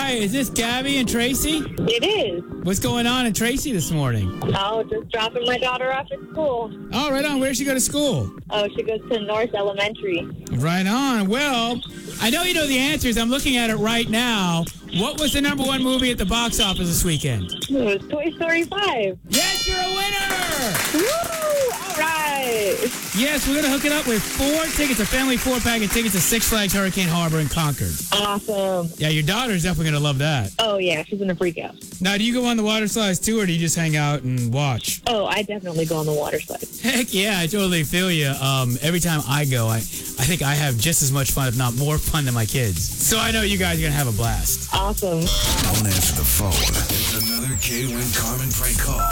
Hi, is this Gabby and Tracy? It is. What's going on in Tracy this morning? Oh, just dropping my daughter off at school. Oh, right on. Where does she go to school? Oh, she goes to North Elementary. Right on. Well, I know you know the answers. I'm looking at it right now. What was the number one movie at the box office this weekend? It was Toy Story 5. Yes, you're a winner! Woo! All right. Yes, we're going to hook it up with 4 tickets, a family 4-pack of tickets to Six Flags Hurricane Harbor in Concord. Awesome. Yeah, your daughter's definitely going to love that. Oh, yeah, she's going to freak out. Now, do you go on the water slides too, or do you just hang out and watch? Oh, I definitely go on the water slide. Heck yeah, I totally feel you. Every time I go, I think I have just as much fun, if not more fun, than my kids. So I know you guys are going to have a blast. Awesome. Don't answer the phone. It's another K-Win Carmen prank call.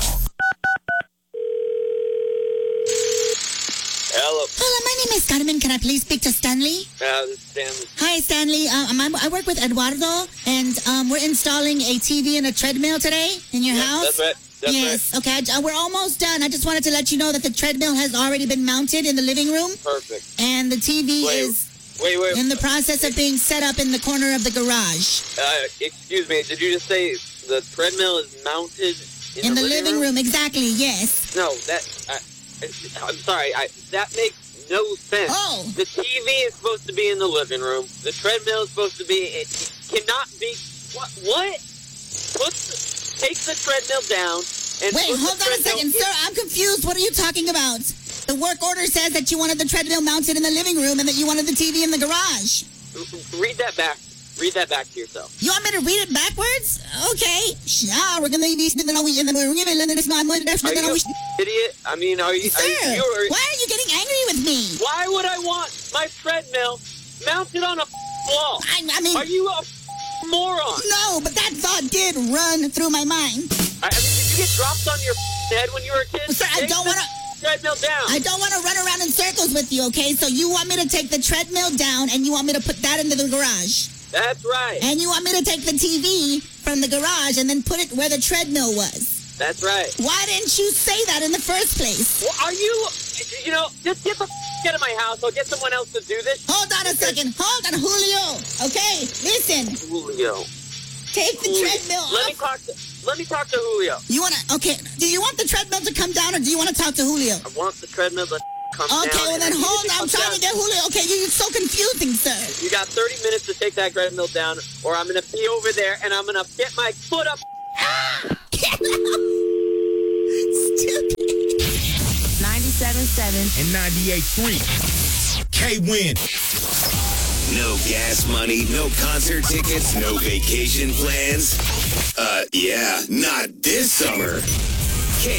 Hello, my name is Carmen. Can I please speak to Stanley? This is Stanley. Hi, Stanley. I work with Eduardo, and we're installing a TV and a treadmill today in your house. That's right. Yes. Okay. We're almost done. I just wanted to let you know that the treadmill has already been mounted in the living room. Perfect. And the TV is in the process of being set up in the corner of the garage. Excuse me. Did you just say the treadmill is mounted in the living room? Exactly. Yes. No, I'm sorry. That makes no sense. Oh. The TV is supposed to be in the living room. The treadmill is supposed to be. It cannot be. What? Take the treadmill down and wait. Hold on a second, sir. I'm confused. What are you talking about? The work order says that you wanted the treadmill mounted in the living room and that you wanted the TV in the garage. Read that back. Read that back to yourself. You want me to read it backwards? Okay. We're going to leave these. Are you an idiot? I mean, are you? Sir, why are you getting angry with me? Why would I want my treadmill mounted on a wall? I mean, are you a moron? No, but that thought did run through my mind. I mean, did you get dropped on your head when you were a kid? Sir, I don't want to. Treadmill down. I don't want to run around in circles with you, okay? So you want me to take the treadmill down and you want me to put that into the garage. That's right. And you want me to take the TV from the garage and then put it where the treadmill was. That's right. Why didn't you say that in the first place? Well, are you, just get the out of my house. I'll get someone else to do this. Hold on a second. Hold on, Julio. Okay, listen. Julio. Take the treadmill off. Let me talk to Julio. You want to, okay, do you want the treadmill to come down or do you want to talk to Julio? I want the treadmill to come down. Okay, well then hold on. I'm trying to get Julio. Okay, you're so confusing, sir. You got 30 minutes to take that treadmill down or I'm going to be over there and I'm going to get my foot up. Stupid. 97.7 and 98.3. K-Win. No gas money, no concert tickets, no vacation plans. Yeah, not this summer.